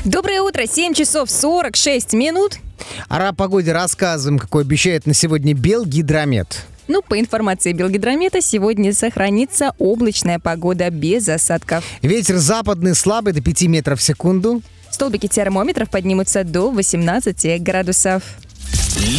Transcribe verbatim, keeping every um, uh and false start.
Доброе утро, семь часов сорок шесть минут. А о погоде рассказываем, какой обещает на сегодня Белгидромет. Ну, по информации Белгидромета, сегодня сохранится облачная погода без осадков. Ветер западный слабый до пяти метров в секунду. Столбики термометров поднимутся до восемнадцати градусов.